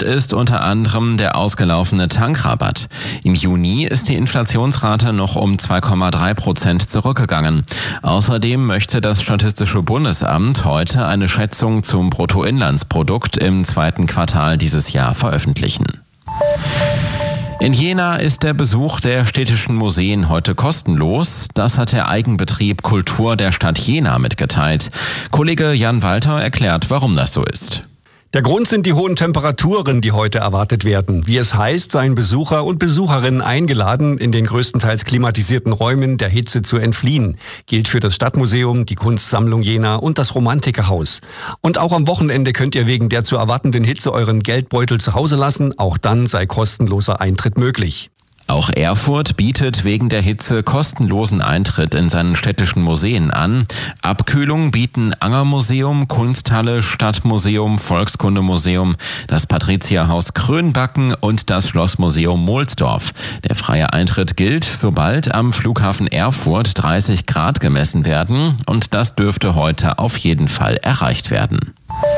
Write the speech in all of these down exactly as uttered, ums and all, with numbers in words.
Grund ist unter anderem der ausgelaufene Tankrabatt. Im Juni ist die Inflationsrate noch um zwei Komma drei Prozent zurückgegangen. Außerdem möchte das Statistische Bundesamt heute eine Schätzung zum Bruttoinlandsprodukt im zweiten Quartal dieses Jahr veröffentlichen. In Jena ist der Besuch der städtischen Museen heute kostenlos. Das hat der Eigenbetrieb Kultur der Stadt Jena mitgeteilt. Kollege Jan Walter erklärt, warum das so ist. Der Grund sind die hohen Temperaturen, die heute erwartet werden. Wie es heißt, seien Besucher und Besucherinnen eingeladen, in den größtenteils klimatisierten Räumen der Hitze zu entfliehen. Gilt für das Stadtmuseum, die Kunstsammlung Jena und das Romantikerhaus. Und auch am Wochenende könnt ihr wegen der zu erwartenden Hitze euren Geldbeutel zu Hause lassen. Auch dann sei kostenloser Eintritt möglich. Auch Erfurt bietet wegen der Hitze kostenlosen Eintritt in seinen städtischen Museen an. Abkühlung bieten Angermuseum, Kunsthalle, Stadtmuseum, Volkskundemuseum, das Patrizierhaus Krönbacken und das Schlossmuseum Mohlsdorf. Der freie Eintritt gilt, sobald am Flughafen Erfurt dreißig Grad gemessen werden, und das dürfte heute auf jeden Fall erreicht werden.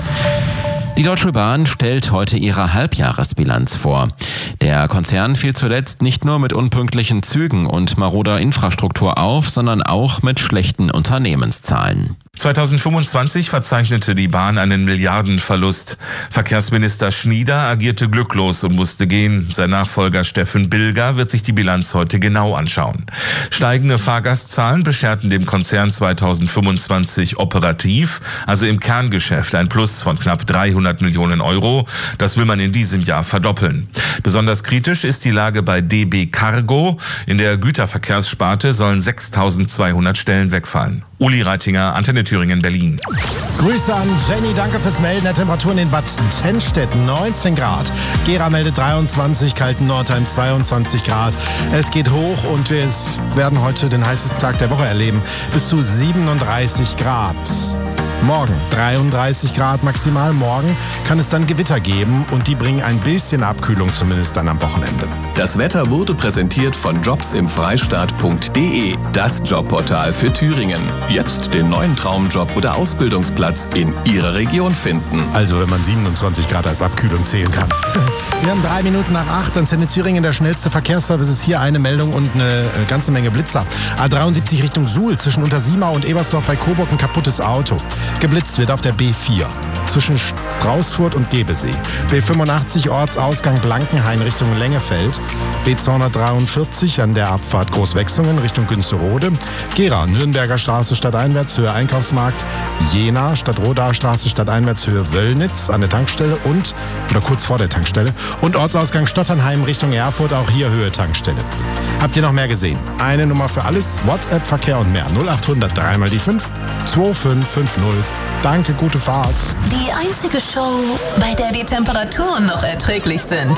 Die Deutsche Bahn stellt heute ihre Halbjahresbilanz vor. Der Konzern fiel zuletzt nicht nur mit unpünktlichen Zügen und maroder Infrastruktur auf, sondern auch mit schlechten Unternehmenszahlen. zweitausendfünfundzwanzig verzeichnete die Bahn einen Milliardenverlust. Verkehrsminister Schnieder agierte glücklos und musste gehen. Sein Nachfolger Steffen Bilger wird sich die Bilanz heute genau anschauen. Steigende Fahrgastzahlen bescherten dem Konzern zweitausendfünfundzwanzig operativ, also im Kerngeschäft, ein Plus von knapp dreihundert Millionen Euro. Das will man in diesem Jahr verdoppeln. Besonders kritisch ist die Lage bei D B Cargo. In der Güterverkehrssparte sollen sechstausendzweihundert Stellen wegfallen. Uli Reitinger, Antenne Thüringen, Berlin. Grüße an Jenny, danke fürs Melden. Der Temperaturen in Bad Tennstedt neunzehn Grad. Gera meldet dreiundzwanzig, Kalten-Nordheim zweiundzwanzig Grad. Es geht hoch und wir werden heute den heißesten Tag der Woche erleben. Bis zu siebenunddreißig Grad. Morgen dreiunddreißig Grad maximal. Morgen kann es dann Gewitter geben und die bringen ein bisschen Abkühlung, zumindest dann am Wochenende. Das Wetter wurde präsentiert von jobs im freistaat punkt de, das Jobportal für Thüringen. Jetzt den neuen Traumjob oder Ausbildungsplatz in Ihrer Region finden. Also wenn man siebenundzwanzig Grad als Abkühlung zählen kann. Wir haben drei Minuten nach acht. Antenne Thüringen, der schnellste Verkehrsservice, ist hier eine Meldung und eine ganze Menge Blitzer. A dreiundsiebzig Richtung Suhl, zwischen Untersiemau und Ebersdorf bei Coburg ein kaputtes Auto. Geblitzt wird auf der B vier zwischen Straußfurt und Gebesee. B fünfundachtzig Ortsausgang Blankenhain Richtung Lengefeld. B zweihundertdreiundvierzig an der Abfahrt Großwechsungen Richtung Günzerode. Gera, Nürnberger Straße stadteinwärts Höhe Einkaufsmarkt. Jena, Stadtrodaer Straße stadteinwärts Höhe Wöllnitz an der Tankstelle und, oder kurz vor der Tankstelle. Und Ortsausgang Stotternheim Richtung Erfurt, auch hier Höhe Tankstelle. Habt ihr noch mehr gesehen? Eine Nummer für alles, WhatsApp, Verkehr und mehr. null achthundert drei mal die fünf, zwei fünf fünf null. Danke, gute Fahrt. Die einzige Show, bei der die Temperaturen noch erträglich sind.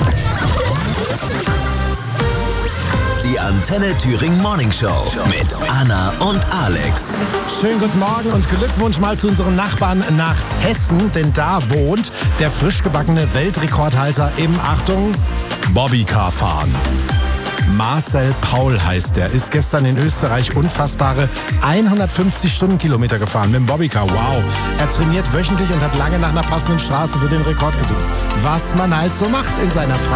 Die Antenne Thüringen Morning Show mit Anna und Alex. Schönen guten Morgen und Glückwunsch mal zu unseren Nachbarn nach Hessen, denn da wohnt der frisch gebackene Weltrekordhalter im, Achtung, Bobbycar-Fahren. Marcel Paul heißt er, ist gestern in Österreich unfassbare hundertfünfzig Stundenkilometer gefahren mit dem Bobbycar. Wow! Er trainiert wöchentlich und hat lange nach einer passenden Straße für den Rekord gesucht. Was man halt so macht in seiner Freizeit.